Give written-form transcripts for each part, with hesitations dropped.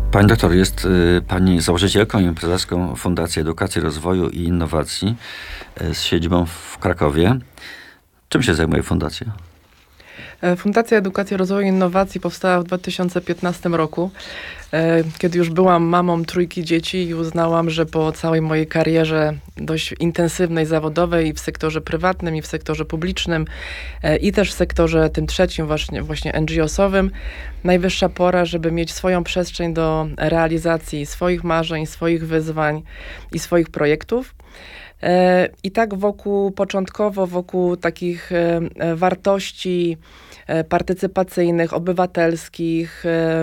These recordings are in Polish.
Pani doktor, jest pani założycielką i prezeską Fundacji Edukacji, Rozwoju i Innowacji z siedzibą w Krakowie. Czym się zajmuje fundacja? Fundacja Edukacji, Rozwoju i Innowacji powstała w 2015 roku, kiedy już byłam mamą 3 dzieci i uznałam, że po całej mojej karierze dość intensywnej, zawodowej i w sektorze prywatnym, i w sektorze publicznym, i też w sektorze tym trzecim, właśnie NGO-sowym, najwyższa pora, żeby mieć swoją przestrzeń do realizacji swoich marzeń, swoich wyzwań i swoich projektów. I tak początkowo wokół takich wartości partycypacyjnych, obywatelskich,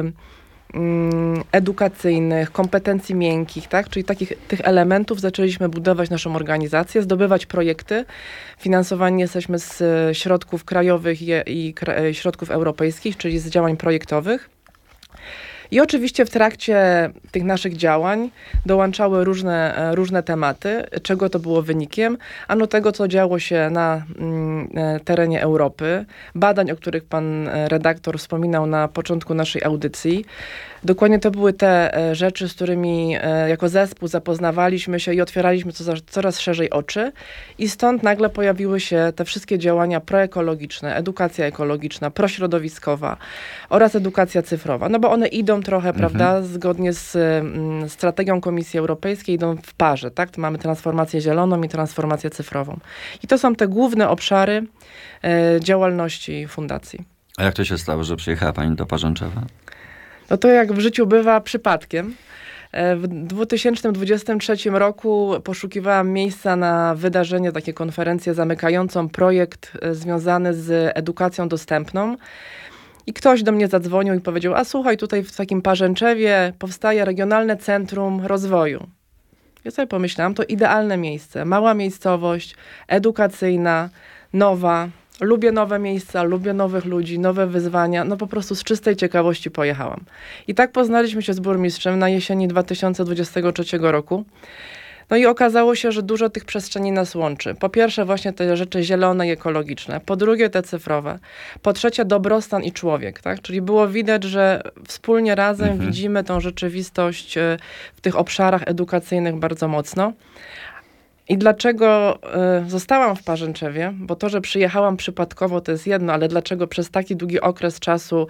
edukacyjnych, kompetencji miękkich, tak? Czyli tych elementów zaczęliśmy budować naszą organizację, zdobywać projekty. Finansowani jesteśmy z środków krajowych i środków europejskich, czyli z działań projektowych. I oczywiście w trakcie tych naszych działań dołączały różne tematy. Czego to było wynikiem? Ano tego, co działo się na terenie Europy. Badań, o których pan redaktor wspominał na początku naszej audycji. Dokładnie to były te rzeczy, z którymi jako zespół zapoznawaliśmy się i otwieraliśmy coraz szerzej oczy. I stąd nagle pojawiły się te wszystkie działania proekologiczne, edukacja ekologiczna, prośrodowiskowa oraz edukacja cyfrowa. No bo one idą trochę, prawda, zgodnie z strategią Komisji Europejskiej, idą w parze, tak? Mamy transformację zieloną i transformację cyfrową. I to są te główne obszary działalności fundacji. A jak to się stało, że przyjechała pani do Parzęczewa? No to jak w życiu bywa przypadkiem. W 2023 roku poszukiwałam miejsca na wydarzenie, takie konferencję zamykającą projekt związany z edukacją dostępną. I ktoś do mnie zadzwonił i powiedział, a słuchaj, tutaj w takim Parzęczewie powstaje Regionalne Centrum Rozwoju. Ja sobie pomyślałam, to idealne miejsce. Mała miejscowość, edukacyjna, nowa. Lubię nowe miejsca, lubię nowych ludzi, nowe wyzwania. No po prostu z czystej ciekawości pojechałam. I tak poznaliśmy się z burmistrzem na jesieni 2023 roku. No i okazało się, że dużo tych przestrzeni nas łączy. Po pierwsze właśnie te rzeczy zielone i ekologiczne. Po drugie te cyfrowe. Po trzecie dobrostan i człowiek, tak? Czyli było widać, że wspólnie razem widzimy tą rzeczywistość w tych obszarach edukacyjnych bardzo mocno. I dlaczego zostałam w Parzęczewie? Bo to, że przyjechałam przypadkowo, to jest jedno, ale dlaczego przez taki długi okres czasu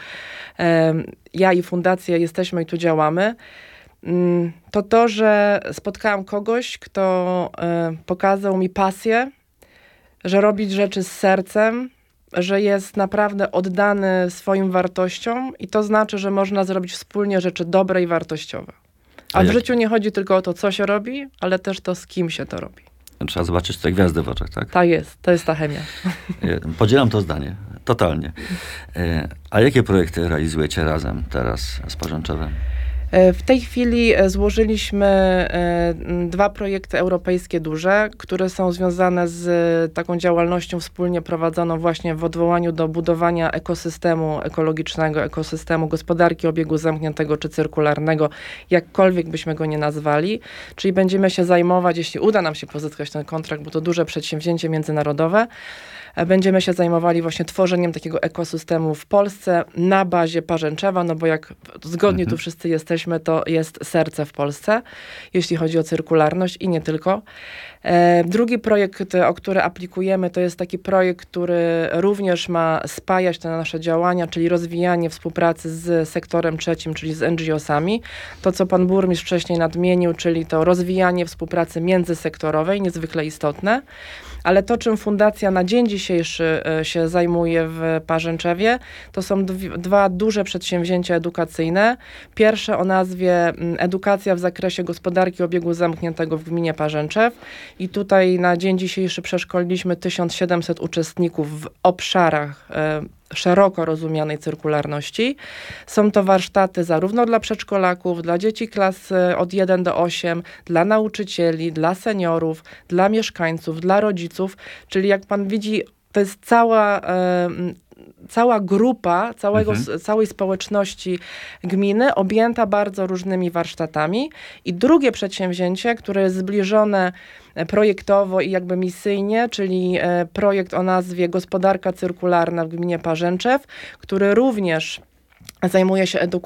ja i fundacja jesteśmy i tu działamy, to, że spotkałam kogoś, kto pokazał mi pasję, że robić rzeczy z sercem, że jest naprawdę oddany swoim wartościom i to znaczy, że można zrobić wspólnie rzeczy dobre i wartościowe. A w życiu nie chodzi tylko o to, co się robi, ale też to, z kim się to robi. Trzeba zobaczyć te gwiazdy w oczach, tak? Tak jest, to jest ta chemia. Podzielam to zdanie, totalnie. A jakie projekty realizujecie razem teraz z Parzęczewem? W tej chwili złożyliśmy 2 projekty europejskie duże, które są związane z taką działalnością wspólnie prowadzoną właśnie w odwołaniu do budowania ekosystemu ekologicznego, ekosystemu gospodarki obiegu zamkniętego czy cyrkularnego, jakkolwiek byśmy go nie nazwali. Czyli będziemy się zajmować, jeśli uda nam się pozyskać ten kontrakt, bo to duże przedsięwzięcie międzynarodowe, będziemy się zajmowali właśnie tworzeniem takiego ekosystemu w Polsce na bazie Parzęczewa, no bo jak zgodnie tu wszyscy jesteśmy, to jest serce w Polsce, jeśli chodzi o cyrkularność i nie tylko. Drugi projekt, o który aplikujemy, to jest taki projekt, który również ma spajać te nasze działania, czyli rozwijanie współpracy z sektorem trzecim, czyli z NGO-sami. To, co pan burmistrz wcześniej nadmienił, czyli to rozwijanie współpracy międzysektorowej, niezwykle istotne. Ale to, czym fundacja na dzień dzisiejszy się zajmuje w Parzęczewie, to są 2 duże przedsięwzięcia edukacyjne. Pierwsze o nazwie Edukacja w zakresie gospodarki obiegu zamkniętego w gminie Parzęczew. I tutaj na dzień dzisiejszy przeszkoliliśmy 1700 uczestników w obszarach szeroko rozumianej cyrkularności. Są to warsztaty zarówno dla przedszkolaków, dla dzieci klas od 1 do 8, dla nauczycieli, dla seniorów, dla mieszkańców, dla rodziców. Czyli jak pan widzi, to jest cała grupa, całej społeczności gminy objęta bardzo różnymi warsztatami. I drugie przedsięwzięcie, które jest zbliżone projektowo i jakby misyjnie, czyli projekt o nazwie Gospodarka Cyrkularna w gminie Parzęczew, który również zajmuje się